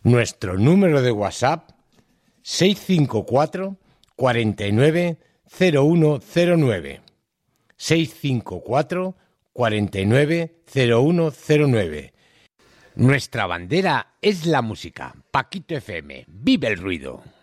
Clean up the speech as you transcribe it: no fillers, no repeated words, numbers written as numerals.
Nuestro número de WhatsApp 654 49 0109. 654 49 0109. Nuestra bandera es la música. Paquito FM. ¡Vive el ruido!